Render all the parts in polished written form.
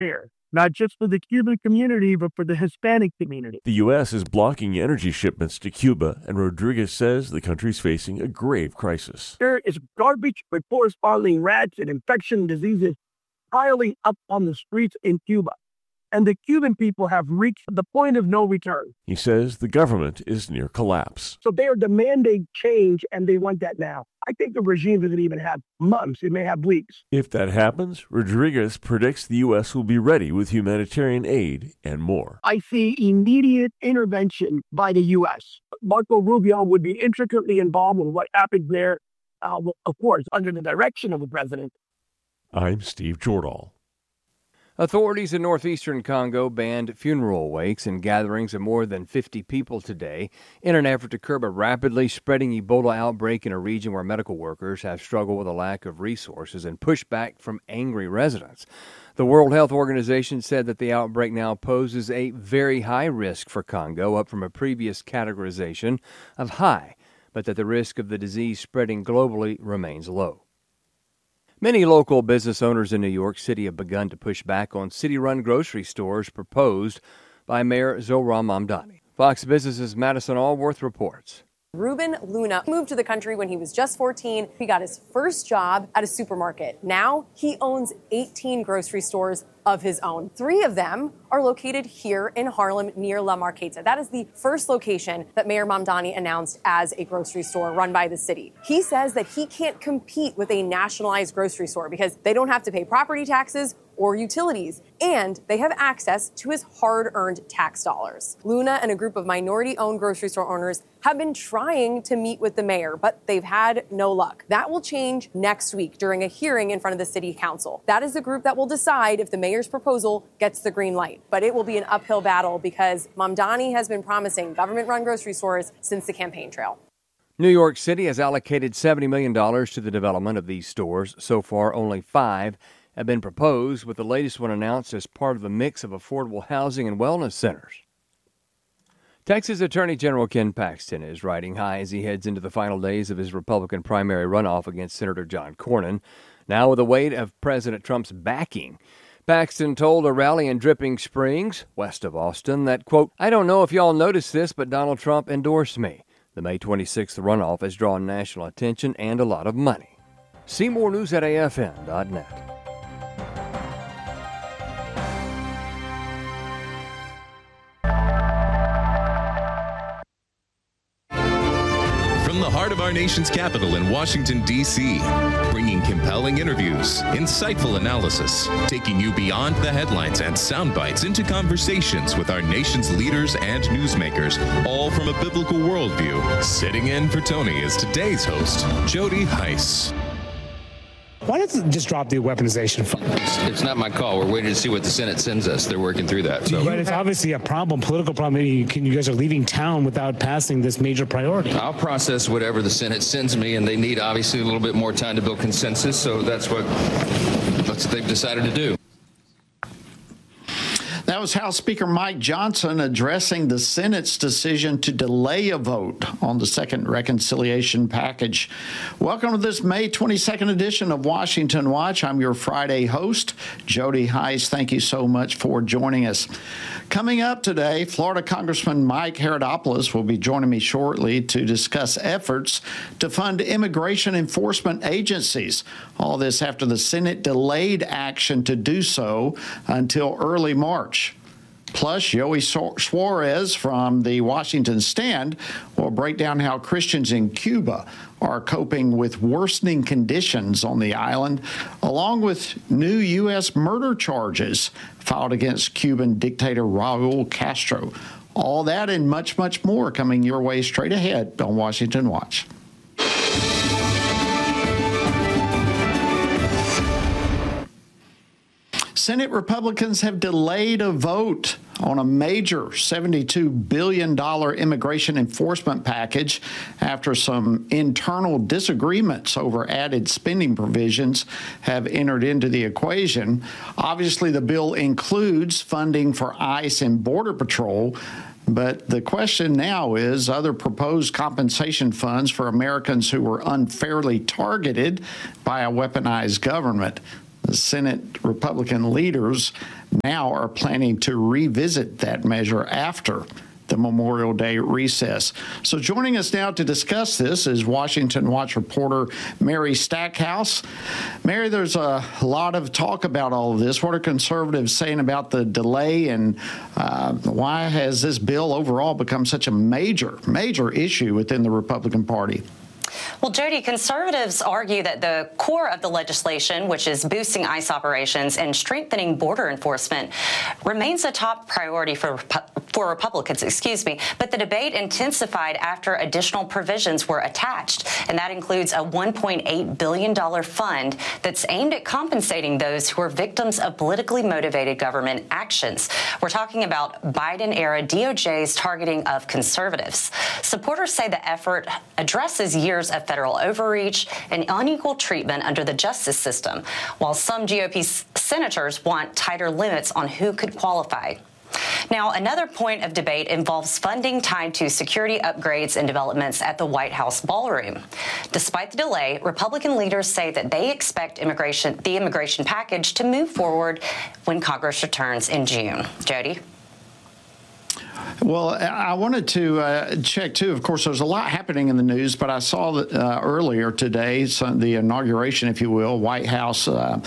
here, not just for the Cuban community, but for the Hispanic community. The U.S. is blocking energy shipments to Cuba, and Rodriguez says the country's facing a grave crisis. There is garbage with corresponding rats and infection diseases piling up on the streets in Cuba. And the Cuban people have reached the point of no return. He says the government is near collapse. So they are demanding change, and they want that now. I think the regime doesn't even have months. It may have weeks. If that happens, Rodriguez predicts the U.S. will be ready with humanitarian aid and more. I see immediate intervention by the U.S. Marco Rubio would be intricately involved with what happens there, of course, under the direction of the president. I'm Steve Jordahl. Authorities in northeastern Congo banned funeral wakes and gatherings of more than 50 people today in an effort to curb a rapidly spreading Ebola outbreak in a region where medical workers have struggled with a lack of resources and pushback from angry residents. The World Health Organization said that the outbreak now poses a very high risk for Congo, up from a previous categorization of high, but that the risk of the disease spreading globally remains low. Many local business owners in New York City have begun to push back on city-run grocery stores proposed by Mayor Zohran Mamdani. Fox Business's Madison Allworth reports. Ruben Luna moved to the country when he was just 14. He got his first job at a supermarket. Now he owns 18 grocery stores of his own. 3 of them are located here in Harlem near La Marqueta. That is the first location that Mayor Mamdani announced as a grocery store run by the city. He says that he can't compete with a nationalized grocery store because they don't have to pay property taxes or utilities, and they have access to his hard-earned tax dollars. Luna and a group of minority-owned grocery store owners have been trying to meet with the mayor, but they've had no luck. That will change next week during a hearing in front of the city council. That is the group that will decide if the mayor's proposal gets the green light. But it will be an uphill battle because Mamdani has been promising government-run grocery stores since the campaign trail. New York City has allocated $70 million to the development of these stores. So far, only 5 have been proposed, with the latest one announced as part of the mix of affordable housing and wellness centers. Texas Attorney General Ken Paxton is riding high as he heads into the final days of his Republican primary runoff against Senator John Cornyn, now with the weight of President Trump's backing. Paxton told a rally in Dripping Springs, west of Austin, that, quote, "I don't know if y'all noticed this, but Donald Trump endorsed me." The May 26th runoff has drawn national attention and a lot of money. See more news at afn.net. From the heart of our nation's capital in Washington, D.C., bringing compelling interviews, insightful analysis, taking you beyond the headlines and sound bites into conversations with our nation's leaders and newsmakers, all from a biblical worldview. Sitting in for Tony is today's host, Jody Heiss. Why doesn't it just drop the weaponization fund? It's not my call. We're waiting to see what the Senate sends us. They're working through that. So. But it's obviously a problem, political problem. You guys are leaving town without passing this major priority. I'll process whatever the Senate sends me, and they need obviously a little bit more time to build consensus. So that's what they've decided to do. That was House Speaker Mike Johnson addressing the Senate's decision to delay a vote on the second reconciliation package. Welcome to this May 22nd edition of Washington Watch. I'm your Friday host, Jody Heiss. Thank you so much for joining us. Coming up today, Florida Congressman Mike Herodopoulos will be joining me shortly to discuss efforts to fund immigration enforcement agencies. All this after the Senate delayed action to do so until early March. Plus, Joey Suarez from the Washington Stand will break down how Christians in Cuba are coping with worsening conditions on the island, along with new U.S. murder charges filed against Cuban dictator Raul Castro. All that and much, much more coming your way straight ahead on Washington Watch. Senate Republicans have delayed a vote on a major $72 billion immigration enforcement package after some internal disagreements over added spending provisions have entered into the equation. Obviously, the bill includes funding for ICE and Border Patrol, but the question now is other proposed compensation funds for Americans who were unfairly targeted by a weaponized government. Senate Republican leaders now are planning to revisit that measure after the Memorial Day recess. So joining us now to discuss this is Washington Watch reporter Mary Stackhouse. Mary, there's a lot of talk about all of this. What are conservatives saying about the delay, and why has this bill overall become such a major issue within the Republican Party? Well, Jody, conservatives argue that the core of the legislation, which is boosting ICE operations and strengthening border enforcement, remains a top priority for Republicans, but the debate intensified after additional provisions were attached, and that includes a $1.8 billion fund that's aimed at compensating those who are victims of politically motivated government actions. We're talking about Biden-era DOJ's targeting of conservatives. Supporters say the effort addresses years of federal overreach and unequal treatment under the justice system, while some GOP senators want tighter limits on who could qualify. Now, another point of debate involves funding tied to security upgrades and developments at the White House ballroom. Despite the delay, Republican leaders say that they expect the immigration package to move forward when Congress returns in June. Jody? Well, I wanted to check, too. Of course, there's a lot happening in the news, but I saw that earlier today, the inauguration, if you will, White House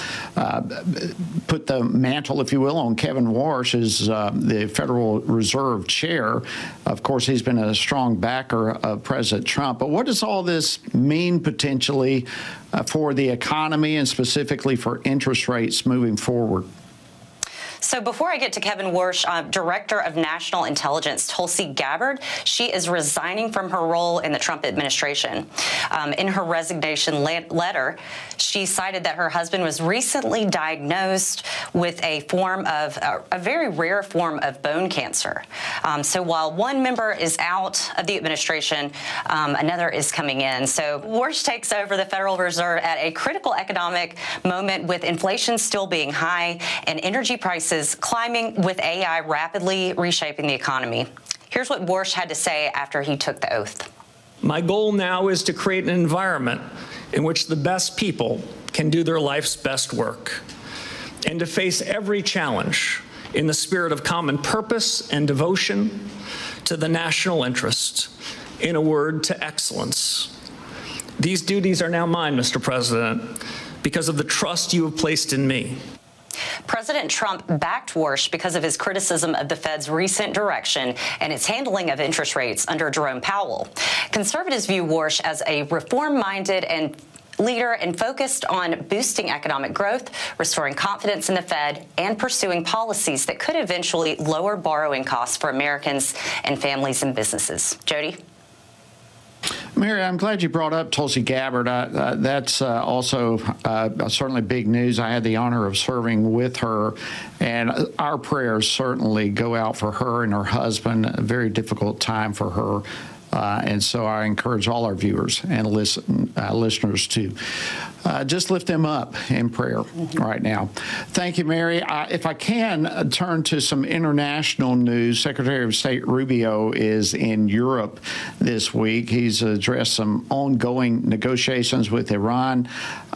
put the mantle, if you will, on Kevin Warsh as the Federal Reserve chair. Of course, he's been a strong backer of President Trump. But what does all this mean potentially for the economy and specifically for interest rates moving forward? So before I get to Kevin Warsh, Director of National Intelligence Tulsi Gabbard, she is resigning from her role in the Trump administration. In her resignation letter, she cited that her husband was recently diagnosed with a very rare form of bone cancer. So while one member is out of the administration, another is coming in. So Warsh takes over the Federal Reserve at a critical economic moment with inflation still being high and energy prices climbing, with AI rapidly reshaping the economy. Here's what Warsh had to say after he took the oath. My goal now is to create an environment in which the best people can do their life's best work, and to face every challenge in the spirit of common purpose and devotion to the national interest. In a word, to excellence. These duties are now mine, Mr. President, because of the trust you have placed in me. President Trump backed Warsh because of his criticism of the Fed's recent direction and its handling of interest rates under Jerome Powell. Conservatives view Warsh as a reform-minded and leader and focused on boosting economic growth, restoring confidence in the Fed, and pursuing policies that could eventually lower borrowing costs for Americans and families and businesses. Jody? Mary, I'm glad you brought up Tulsi Gabbard. That's also certainly big news. I had the honor of serving with her, and our prayers certainly go out for her and her husband. A very difficult time for her. And so I encourage all our viewers and listeners to just lift them up in prayer right now. Thank you, Mary. If I can turn to some international news, Secretary of State Rubio is in Europe this week. He's addressed some ongoing negotiations with Iran.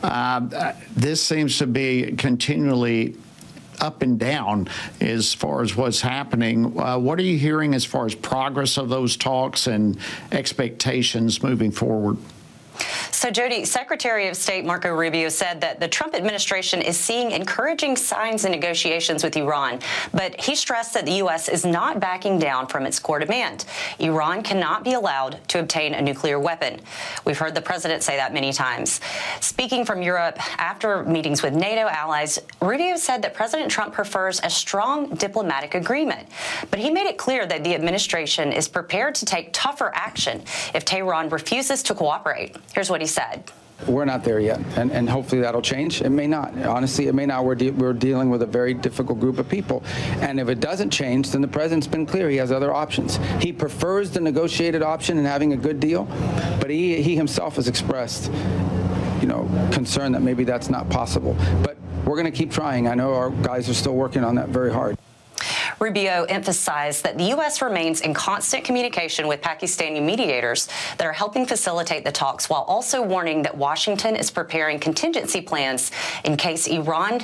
This seems to be continually up and down as far as what's happening. What are you hearing as far as progress of those talks and expectations moving forward? So, Jody, Secretary of State Marco Rubio said that the Trump administration is seeing encouraging signs in negotiations with Iran, but he stressed that the U.S. is not backing down from its core demand. Iran cannot be allowed to obtain a nuclear weapon. We've heard the president say that many times. Speaking from Europe after meetings with NATO allies, Rubio said that President Trump prefers a strong diplomatic agreement, but he made it clear that the administration is prepared to take tougher action if Tehran refuses to cooperate. Here's what he said. We're not there yet, and hopefully that'll change. It may not. Honestly, it may not. We're dealing with a very difficult group of people. And if it doesn't change, then the president's been clear. He has other options. He prefers the negotiated option and having a good deal, but he himself has expressed, concern that maybe that's not possible. But we're going to keep trying. I know our guys are still working on that very hard. Rubio emphasized that the U.S. remains in constant communication with Pakistani mediators that are helping facilitate the talks, while also warning that Washington is preparing contingency plans in case Iran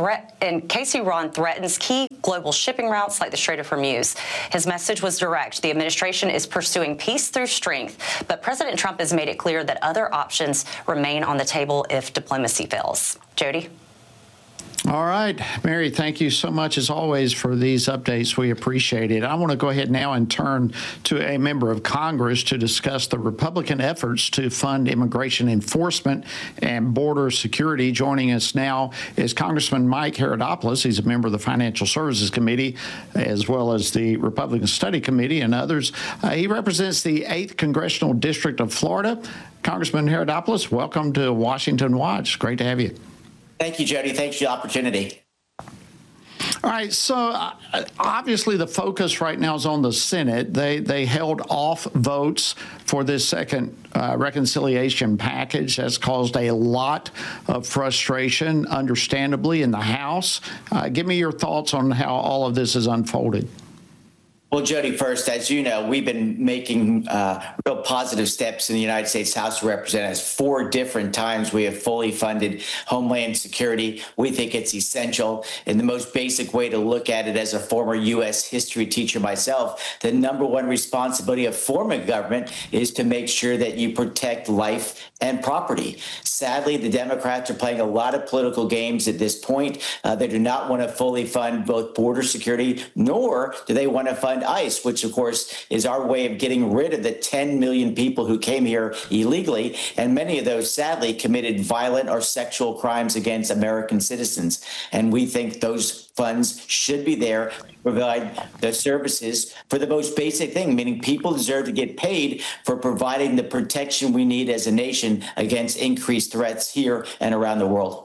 threatens key global shipping routes like the Strait of Hormuz. His message was direct. The administration is pursuing peace through strength, but President Trump has made it clear that other options remain on the table if diplomacy fails. Jody? All right, Mary, thank you so much, as always, for these updates. We appreciate it. I want to go ahead now and turn to a member of Congress to discuss the Republican efforts to fund immigration enforcement and border security. Joining us now is Congressman Mike Herodopoulos. He's a member of the Financial Services Committee, as well as the Republican Study Committee and others. He represents the 8th Congressional District of Florida. Congressman Herodopoulos, welcome to Washington Watch. Great to have you. Thank you, Jody. Thanks for the opportunity. All right, so obviously the focus right now is on the Senate. They held off votes for this second reconciliation package. That's caused a lot of frustration, understandably, in the House. Give me your thoughts on how all of this has unfolded. Well, Jody, first, as you know, we've been making real positive steps in the United States House of Representatives. 4 different times we have fully funded Homeland Security. We think it's essential. And the most basic way to look at it, as a former U.S. history teacher myself, the number one responsibility of forming government is to make sure that you protect life and property. Sadly, the Democrats are playing a lot of political games at this point. They do not want to fully fund both border security, nor do they want to fund ICE, which, of course, is our way of getting rid of the 10 million people who came here illegally. And many of those, sadly, committed violent or sexual crimes against American citizens. And we think those funds should be there to provide the services for the most basic thing, meaning people deserve to get paid for providing the protection we need as a nation against increased threats here and around the world.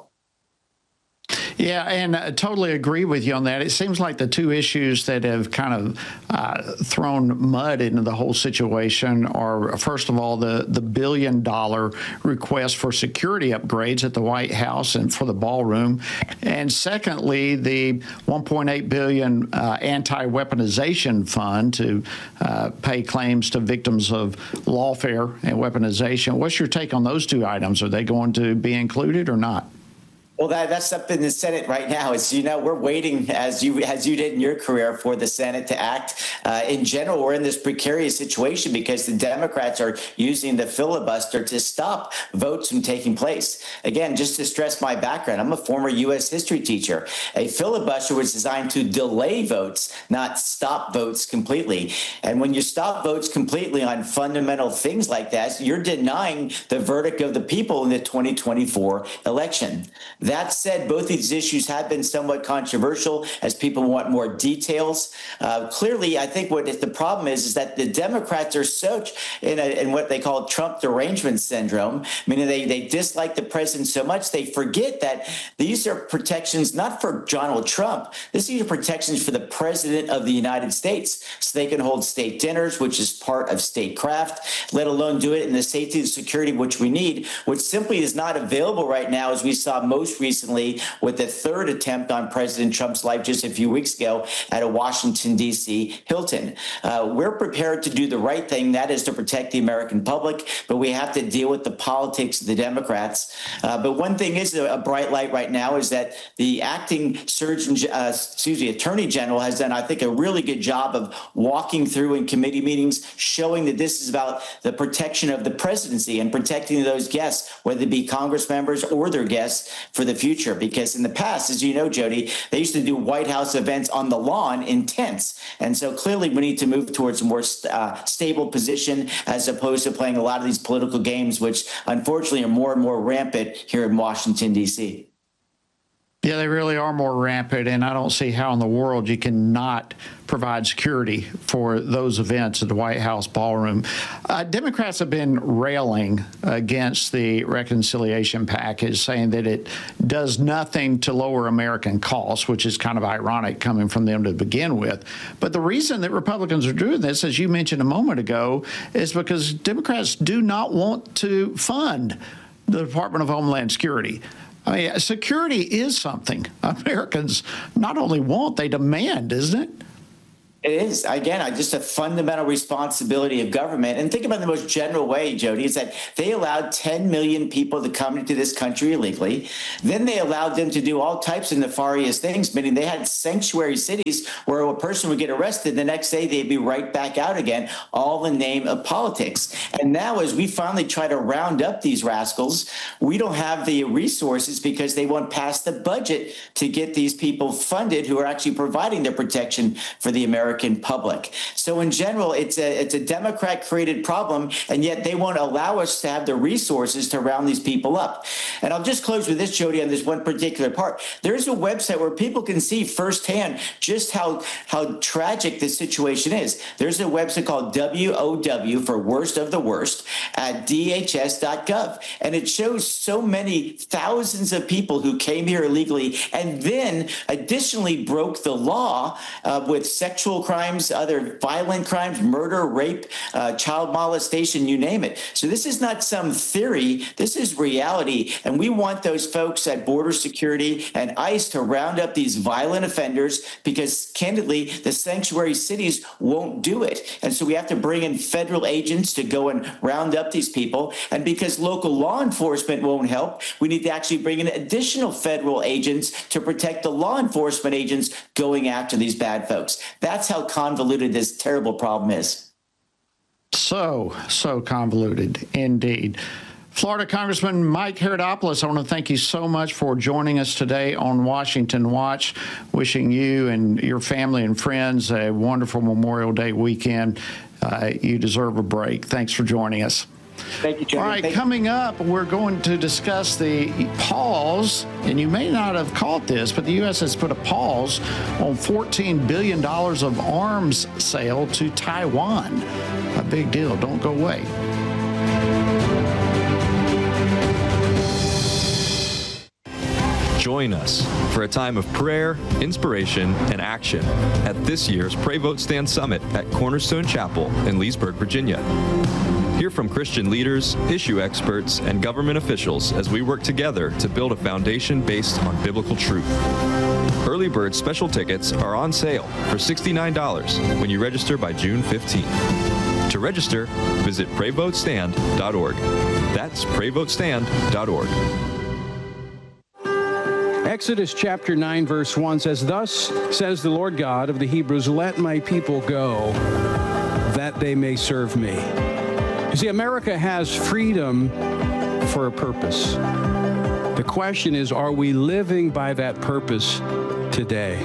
Yeah, and I totally agree with you on that. It seems like the two issues that have kind of thrown mud into the whole situation are, first of all, the $1 billion request for security upgrades at the White House and for the ballroom, and secondly, the $1.8 billion anti-weaponization fund to pay claims to victims of lawfare and weaponization. What's your take on those two items? Are they going to be included or not? Well, that's up in the Senate right now. As you know, we're waiting, as you did in your career, for the Senate to act. In general, we're in this precarious situation because the Democrats are using the filibuster to stop votes from taking place. Again, just to stress my background, I'm a former U.S. history teacher. A filibuster was designed to delay votes, not stop votes completely. And when you stop votes completely on fundamental things like that, you're denying the verdict of the people in the 2024 election. That said, both these issues have been somewhat controversial as people want more details. Clearly, I think what the problem is that the Democrats are so in what they call Trump derangement syndrome, meaning they dislike the president so much they forget that these are protections not for Donald Trump. These are protections for the president of the United States, so they can hold state dinners, which is part of statecraft, let alone do it in the safety and security which we need, which simply is not available right now, as we saw most recently with the third attempt on President Trump's life just a few weeks ago at a Washington, D.C. Hilton. We're prepared to do the right thing, that is to protect the American public, but we have to deal with the politics of the Democrats. But one thing is a bright light right now is that the acting Attorney General has done, I think, a really good job of walking through in committee meetings, showing that this is about the protection of the presidency and protecting those guests, whether it be Congress members or their guests, for the future. Because in the past, as you know, Jody, they used to do White House events on the lawn in tents. And so clearly we need to move towards a more stable position as opposed to playing a lot of these political games, which unfortunately are more and more rampant here in Washington, D.C. Yeah, they really are more rampant, and I don't see how in the world you cannot provide security for those events at the White House ballroom. Democrats have been railing against the reconciliation package, saying that it does nothing to lower American costs, which is kind of ironic coming from them to begin with. But the reason that Republicans are doing this, as you mentioned a moment ago, is because Democrats do not want to fund the Department of Homeland Security. I mean, security is something Americans not only want, they demand, isn't it? It is, again, just a fundamental responsibility of government. And think about the most general way, Jody, is that they allowed 10 million people to come into this country illegally. Then they allowed them to do all types of nefarious things, meaning they had sanctuary cities where a person would get arrested. The next day, they'd be right back out again, all in the name of politics. And now, as we finally try to round up these rascals, we don't have the resources because they won't pass the budget to get these people funded who are actually providing the protection for the American public. So in general, it's a Democrat-created problem, and yet they won't allow us to have the resources to round these people up. And I'll just close with this, Jody, on this one particular part. There's a website where people can see firsthand just how tragic this situation is. There's a website called WOW, for Worst of the Worst, at DHS.gov. And it shows so many thousands of people who came here illegally and then additionally broke the law with sexual crimes, other violent crimes, murder, rape, child molestation, you name it. So this is not some theory. This is reality. And we want those folks at Border Security and ICE to round up these violent offenders because, candidly, the sanctuary cities won't do it. And so we have to bring in federal agents to go and round up these people. And because local law enforcement won't help, we need to actually bring in additional federal agents to protect the law enforcement agents going after these bad folks. That's how convoluted this terrible problem is. So convoluted indeed. Florida Congressman Mike Herodopoulos, I want to thank you so much for joining us today on Washington Watch. Wishing you and your family and friends a wonderful Memorial Day weekend. You deserve a break. Thanks for joining us. Thank you, Jody. All right, coming up, we're going to discuss the pause, and you may not have caught this, but the U.S. has put a pause on $14 billion of arms sale to Taiwan. A big deal. Don't go away. Join us for a time of prayer, inspiration, and action at this year's Pray Vote Stand Summit at Cornerstone Chapel in Leesburg, Virginia. Hear from Christian leaders, issue experts, and government officials as we work together to build a foundation based on biblical truth. Early bird special tickets are on sale for $69 when you register by June 15th. To register, visit PrayVoteStand.org. That's PrayVoteStand.org. Exodus chapter 9, verse 1 says, "Thus says the Lord God of the Hebrews, let my people go, that they may serve me." You see, America has freedom for a purpose. The question is, are we living by that purpose today?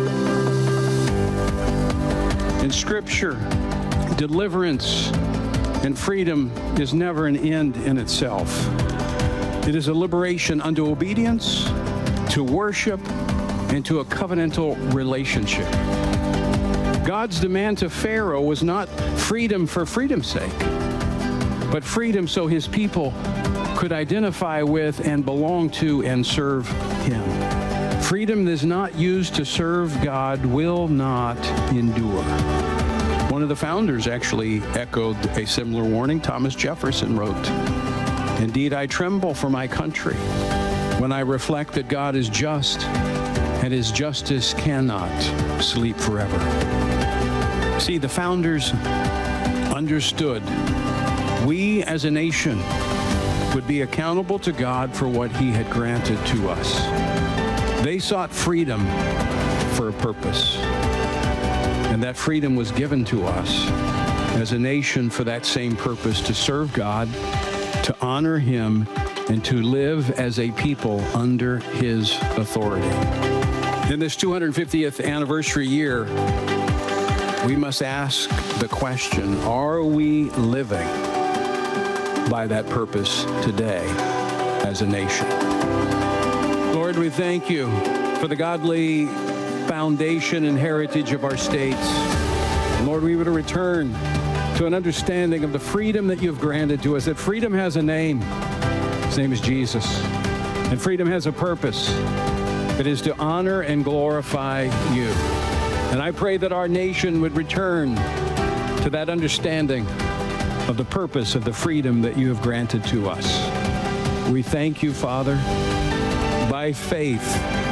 In Scripture, deliverance and freedom is never an end in itself. It is a liberation unto obedience, to worship, and to a covenantal relationship. God's demand to Pharaoh was not freedom for freedom's sake, but freedom so his people could identify with and belong to and serve him. Freedom that is not used to serve God will not endure. One of the founders actually echoed a similar warning. Thomas Jefferson wrote, "Indeed, I tremble for my country when I reflect that God is just and his justice cannot sleep forever." See, the founders understood we as a nation would be accountable to God for what he had granted to us. They sought freedom for a purpose, and that freedom was given to us as a nation for that same purpose, to serve God, to honor him, and to live as a people under his authority. In this 250th anniversary year, we must ask the question, are we living by that purpose today as a nation? Lord, we thank you for the godly foundation and heritage of our states. And Lord, we would return to an understanding of the freedom that you've granted to us, that freedom has a name. His name is Jesus. And freedom has a purpose. It is to honor and glorify you. And I pray that our nation would return to that understanding of the purpose of the freedom that you have granted to us. We thank you, Father. By faith,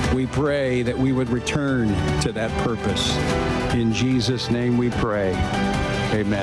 We pray that we would return to that purpose. In Jesus' name we pray. Amen.